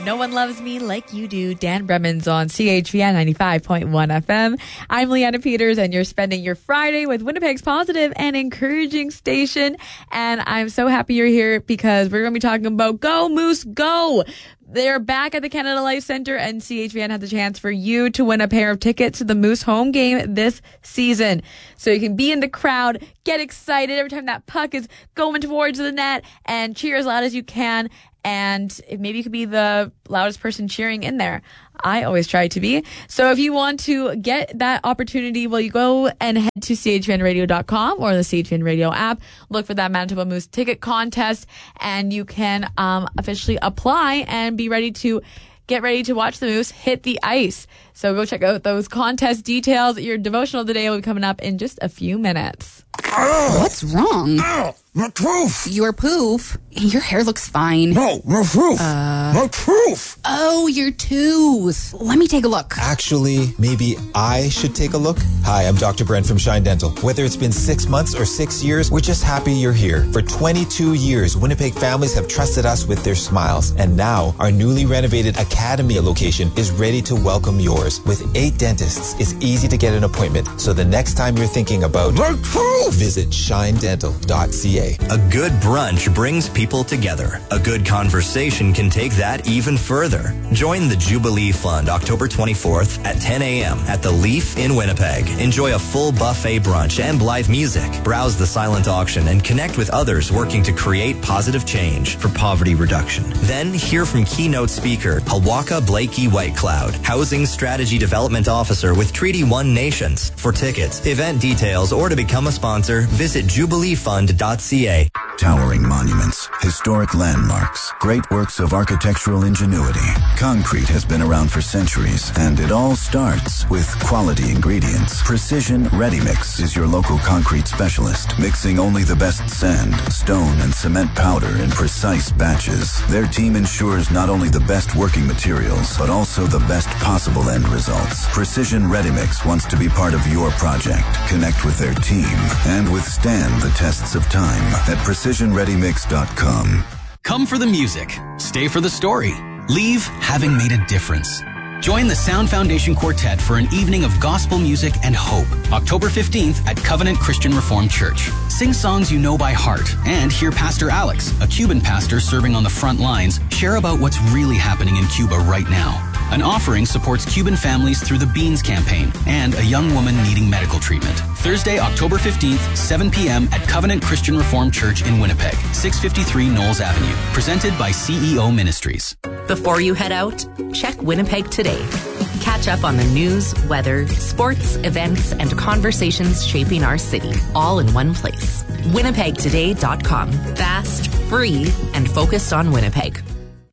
No One Loves Me Like You Do. Dan Bremens on CHVN 95.1 FM. I'm Leanna Peters, and you're spending your Friday with Winnipeg's positive and encouraging station. And I'm so happy you're here because we're going to be talking about Go Moose Go. They're back at the Canada Life Centre, and CHVN had the chance for you to win a pair of tickets to the Moose home game this season. So you can be in the crowd, get excited every time that puck is going towards the net, and cheer as loud as you can. And maybe you could be the loudest person cheering in there. I always try to be. So if you want to get that opportunity, well, you go and head to chvnradio.com or the CHVN Radio app. Look for that Manitoba Moose ticket contest, and you can officially apply and be ready to get ready to watch the Moose hit the ice. So go check out those contest details. Your devotional today will be coming up in just a few minutes. What's wrong? My tooth. Your poof? Your hair looks fine. No, my tooth. My tooth. Oh, your tooth. Let me take a look. Actually, maybe I should take a look. Hi, I'm Dr. Brent from Shine Dental. Whether it's been 6 months or 6 years, we're just happy you're here. For 22 years, Winnipeg families have trusted us with their smiles. And now, our newly renovated Academia location is ready to welcome yours. With 8 dentists, it's easy to get an appointment. So the next time you're thinking about My tooth, visit shinedental.ca. A good brunch brings people together. A good conversation can take that even further. Join the Jubilee Fund October 24th at 10 a.m. at the Leaf in Winnipeg. Enjoy a full buffet brunch and live music. Browse the silent auction and connect with others working to create positive change for poverty reduction. Then hear from keynote speaker Hawaka Blakey Whitecloud, Housing Strategy Development Officer with Treaty 1 Nations. For tickets, event details, or to become a sponsor, visit jubileefund.ca. Towering monuments, historic landmarks, great works of architectural ingenuity. Concrete has been around for centuries, and it all starts with quality ingredients. Precision Ready Mix is your local concrete specialist, mixing only the best sand, stone, and cement powder in precise batches. Their team ensures not only the best working materials, but also the best possible end results. Precision Ready Mix wants to be part of your project. Connect with their team and withstand the tests of time at precisionreadymix.com. Come for the music. Stay for the story. Leave having made a difference. Join the Sound Foundation Quartet for an evening of gospel music and hope, October 15th at Covenant Christian Reformed Church. Sing songs you know by heart and hear Pastor Alex, a Cuban pastor serving on the front lines, share about what's really happening in Cuba right now. An offering supports Cuban families through the Beans campaign and a young woman needing medical treatment. Thursday, October 15th, 7 p.m. at Covenant Christian Reformed Church in Winnipeg, 653 Knowles Avenue. Presented by CEO Ministries. Before you head out, check Winnipeg Today. Catch up on the news, weather, sports, events, and conversations shaping our city, all in one place. WinnipegToday.com. Fast, free, and focused on Winnipeg.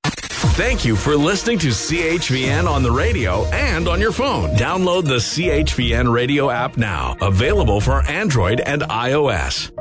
Thank you for listening to CHVN on the radio and on your phone. Download the CHVN radio app now. Available for Android and iOS.